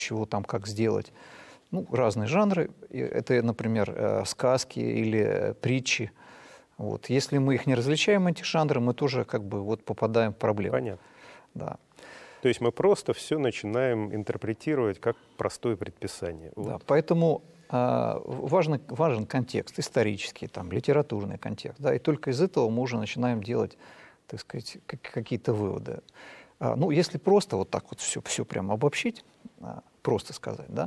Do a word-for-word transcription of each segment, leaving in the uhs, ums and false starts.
чего там, как сделать. Ну, разные жанры. Это, например, сказки или притчи. Вот. Если мы их не различаем, эти жанры, мы тоже как бы вот попадаем в проблему. Понятно. Да. То есть мы просто все начинаем интерпретировать как простое предписание. Да, Вот. поэтому э, важен, важен контекст, исторический, там, литературный контекст. Да, и только из этого мы уже начинаем делать, так сказать, какие-то выводы. А, ну, если просто вот так вот все, все прямо обобщить, а, просто сказать, да,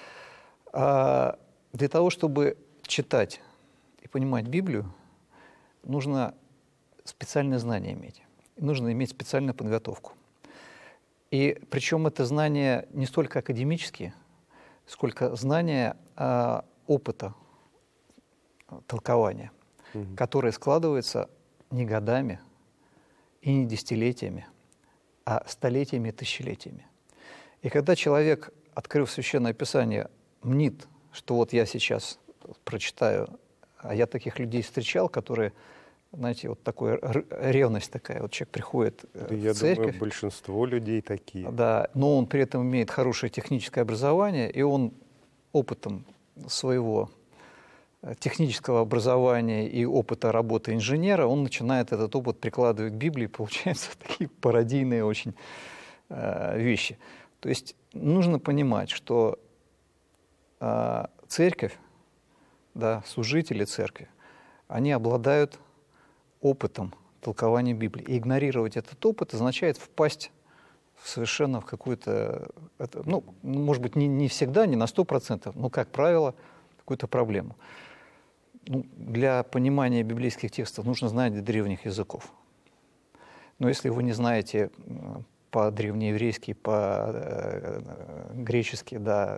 а, для того, чтобы читать и понимать Библию, нужно специальное знание иметь. Нужно иметь специальную подготовку. И причем это знания не столько академические, сколько знания э, опыта толкования, угу. которое складывается не годами и не десятилетиями, а столетиями и тысячелетиями. И когда человек, открыв Священное Писание, мнит, что вот я сейчас прочитаю, а я таких людей встречал, которые... Знаете, вот такая ревность такая. Вот человек приходит да, в я церковь. Думаю, большинство людей такие. Да, но он при этом имеет хорошее техническое образование, и он опытом своего технического образования и опыта работы инженера, он начинает этот опыт прикладывать к Библии, получаются такие пародийные очень э, вещи. То есть нужно понимать, что э, церковь, да, служители церкви, они обладают опытом толкования Библии. И игнорировать этот опыт означает впасть совершенно в какую-то, это, ну, может быть, не, не всегда, не на сто процентов, но, как правило, какую-то проблему. Ну, для понимания библейских текстов нужно знать древних языков. Но если вы не знаете по-древнееврейски, по-гречески, да,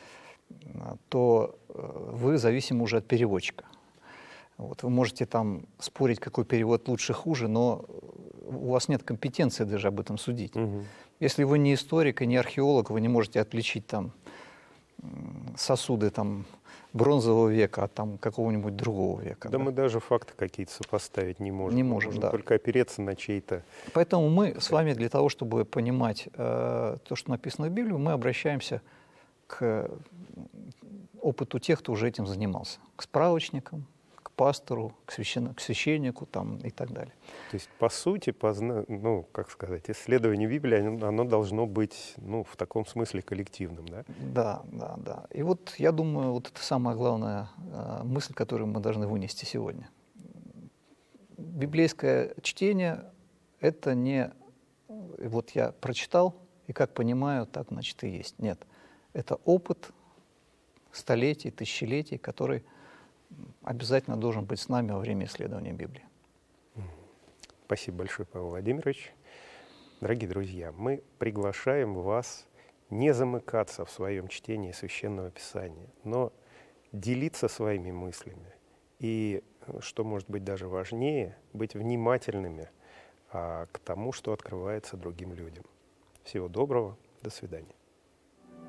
то вы зависимы уже от переводчика. Вот, вы можете там спорить, какой перевод лучше, хуже, но у вас нет компетенции даже об этом судить. Угу. Если вы не историк и не археолог, вы не можете отличить там сосуды там, бронзового века от там, какого-нибудь другого века. Да, да, мы даже факты какие-то сопоставить не можем. Не мы можем, можем да. только опереться на чей-то... Поэтому мы с вами для того, чтобы понимать э, то, что написано в Библии, мы обращаемся к опыту тех, кто уже этим занимался, к справочникам, к пастору, к, священ... к священнику там, и так далее. То есть, по сути, позна... ну, как сказать, исследование Библии, оно, оно должно быть, ну, в таком смысле коллективным, да? Да, да, да. И вот я думаю, вот это самая главная э, мысль, которую мы должны вынести сегодня. Библейское чтение – это не вот я прочитал, и как понимаю, так, значит, и есть. Нет. Это опыт столетий, тысячелетий, который обязательно должен быть с нами во время исследования Библии. Спасибо большое, Павел Владимирович. Дорогие друзья, мы приглашаем вас не замыкаться в своем чтении Священного Писания, но делиться своими мыслями. И, что может быть даже важнее, быть внимательными а, к тому, что открывается другим людям. Всего доброго, до свидания.